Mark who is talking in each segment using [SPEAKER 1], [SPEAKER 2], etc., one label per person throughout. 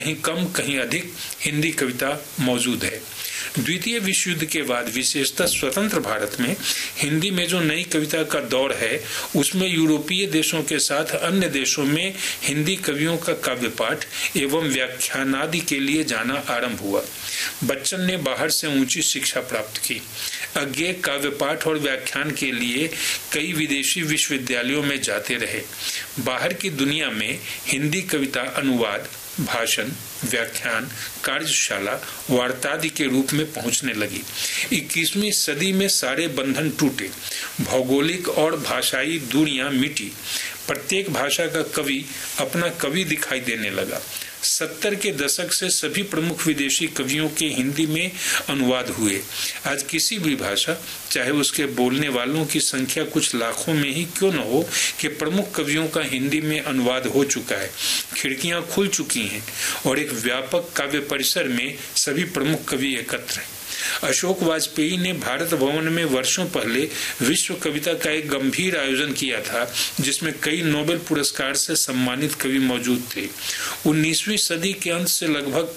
[SPEAKER 1] कहीं कम कहीं अधिक हिंदी कविता मौजूद है। द्वितीय विश्व युद्ध के बाद विशेषतः स्वतंत्र भारत में हिंदी में जो नई कविता का दौर है, उसमें यूरोपीय देशों के साथ अन्य देशों में हिंदी कवियों का काव्य पाठ एवं व्याख्यानादि के लिए जाना आरंभ हुआ। बच्चन ने बाहर से ऊंची शिक्षा प्राप्त की। अज्ञेय काव्य पाठ और व्याख्यान के लिए कई विदेशी विश्वविद्यालयों में जाते रहे। बाहर की दुनिया में हिंदी कविता अनुवाद, भाषण, व्याख्यान, कार्यशाला, वार्तादि के रूप में पहुंचने लगी। 21वीं सदी में सारे बंधन टूटे, भौगोलिक और भाषाई दूरियां मिटी, प्रत्येक भाषा का कवि अपना कवि दिखाई देने लगा। 70 के दशक से सभी प्रमुख विदेशी कवियों के हिंदी में अनुवाद हुए। आज किसी भी भाषा, चाहे उसके बोलने वालों की संख्या कुछ लाखों में ही क्यों न हो, कि प्रमुख कवियों का हिंदी में अनुवाद हो चुका है। खिड़कियां खुल चुकी हैं और एक व्यापक काव्य परिसर में सभी प्रमुख कवि एकत्र हैं। अशोक वाजपेयी ने भारत भवन में वर्षों पहले विश्व कविता का एक गंभीर आयोजन किया था, जिसमें कई नोबेल पुरस्कार से सम्मानित कवि मौजूद थे। 19वीं सदी के अंत से लगभग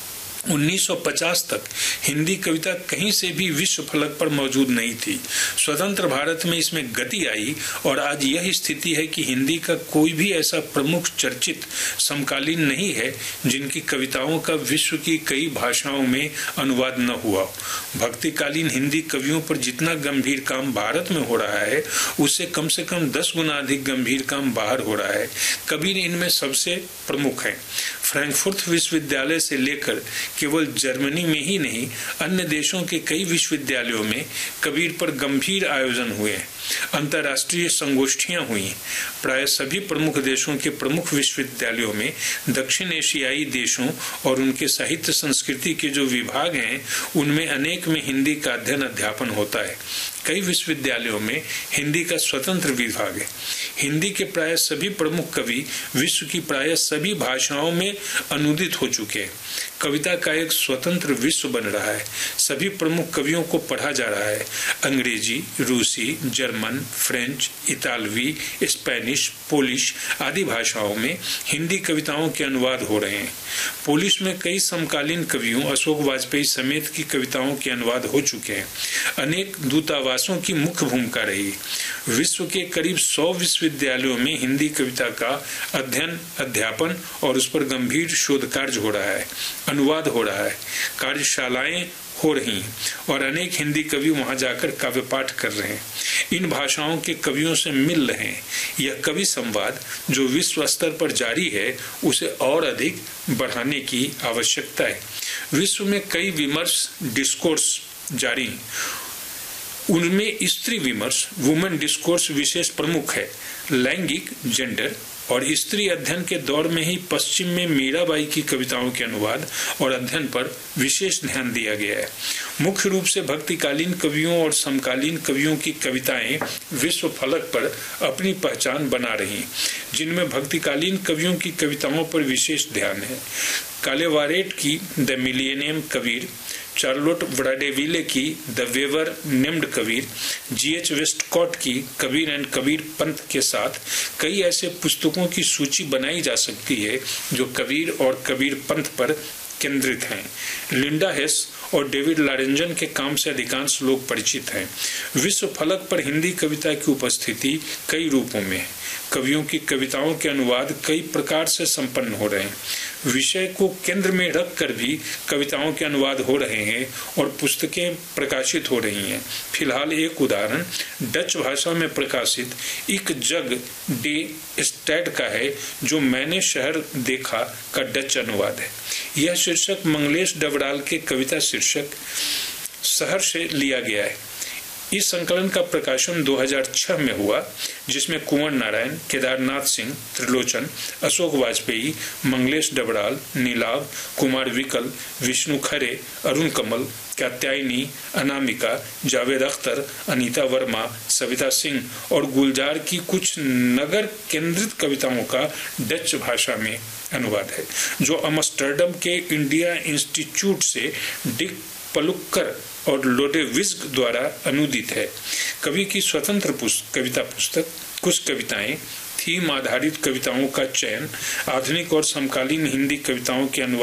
[SPEAKER 1] 1950 तक हिंदी कविता कहीं से भी विश्व फलक पर मौजूद नहीं थी। स्वतंत्र भारत में इसमें गति आई और आज यह स्थिति है कि हिंदी का कोई भी ऐसा प्रमुख चर्चित समकालीन नहीं है जिनकी कविताओं का विश्व की कई भाषाओं में अनुवाद न हुआ। भक्तिकालीन हिंदी कवियों पर जितना गंभीर काम भारत में हो रहा है, उससे कम से कम 10 गुना अधिक गंभीर काम बाहर हो रहा है। कबीर इनमें सबसे प्रमुख है। फ्रैंकफर्ट विश्वविद्यालय से लेकर केवल जर्मनी में ही नहीं, अन्य देशों के कई विश्वविद्यालयों में कबीर पर गंभीर आयोजन हुए। अंतर्राष्ट्रीय संगोष्ठियां हुई। प्राय सभी प्रमुख देशों के प्रमुख विश्वविद्यालयों में दक्षिण एशियाई देशों और उनके साहित्य संस्कृति के जो विभाग हैं, उनमें अनेक में हिंदी का अध्ययन अध्यापन होता है। कई विश्वविद्यालयों में हिंदी का स्वतंत्र विभाग है। हिंदी के प्राय सभी प्रमुख कवि विश्व की प्राय सभी भाषाओं में अनुदित हो चुके हैं। कविता का एक स्वतंत्र विश्व बन रहा है। सभी प्रमुख कवियों को पढ़ा जा रहा है। अंग्रेजी, रूसी, जर्मन, फ्रेंच, इतालवी, स्पेनिश, पोलिश आदि भाषाओं में हिंदी कविताओं के अनुवाद हो रहे हैं। पोलिश में कई समकालीन कवियों, अशोक वाजपेयी समेत की कविताओं के अनुवाद हो चुके हैं। अनेक दूतावासों की मुख्य भूमिका रही। विश्व के करीब 100 विश्वविद्यालयों में हिंदी कविता का अध्ययन, अध्यापन और उस पर गंभीर शोध कार्य हो रहा है, अनुवाद हो रहा है, कार्यशालाएं हो रही हैं और अनेक हिंदी कवि वहां जाकर काव्य पाठ कर रहे हैं। इन भाषाओं के कवियों से मिल रहे हैं। यह कवि संवाद जो विश्व स्तर पर जारी है, उसे और अधिक बढ़ाने की आवश्यकता है। विश्व में कई विमर्श, डिस्कोर्स जारी हैं। उनमें स्त्री विमर्श, वुमेन डिस्कोर्स विशेष प्रमुख है। लैंगिक, जेंडर और स्त्री अध्ययन के दौर में ही पश्चिम में मीराबाई की कविताओं के अनुवाद और अध्ययन पर विशेष ध्यान दिया गया है। मुख्य रूप से भक्तिकालीन कवियों और समकालीन कवियों की कविताएं विश्व फलक पर अपनी पहचान बना रही, जिनमें भक्तिकालीन कवियों की कविताओं पर विशेष ध्यान है। कालेवारेट की द मिलेनियम कबीर, चार्लोट ब्राडेविले की the waiver named Kabir, G.H. Westcott की कबीर एंड कबीर पंथ के साथ कई ऐसे पुस्तकों की सूची बनाई जा सकती है जो कबीर और कबीर पंथ पर केंद्रित हैं। लिंडा हेस और डेविड लारेंजन के काम से अधिकांश लोग परिचित हैं। विश्व फलक पर हिंदी कविता की उपस्थिति कई रूपों में है। कवियों की कविताओं के अनुवाद कई प्रकार से संपन्न हो रहे हैं। विषय को केंद्र में रखकर भी कविताओं के अनुवाद हो रहे हैं और पुस्तकें प्रकाशित हो रही हैं। फिलहाल एक उदाहरण डच भाषा में प्रकाशित एक जग डे स्टैड का है, जो मैंने शहर देखा का डच अनुवाद है। यह शीर्षक मंगलेश डबराल के कविता शीर्षक शहर से लिया गया है। इस संकलन का प्रकाशन 2006 में हुआ, जिसमें कुंवर नारायण, केदारनाथ सिंह, त्रिलोचन, अशोक वाजपेयी, मंगलेश डबराल, नीलाव, कुमार विकल, विष्णु खरे, अरुण कमल, कात्यायनी, अनामिका, जावेद अख्तर, अनीता वर्मा, सविता सिंह और गुलजार की कुछ नगर केंद्रित कविताओं का डच भाषा में अनुवाद है, जो अमस्टरडम के इंडिया इंस्टीट्यूट से डिक पलुक्कर और लोडेविस्क द्वारा अनुदित है। कवि की स्वतंत्र कविता पुस्तक कुछ कविताएं थीम आधारित कविताओं का चयन, आधुनिक और समकालीन हिंदी कविताओं के अनुवाद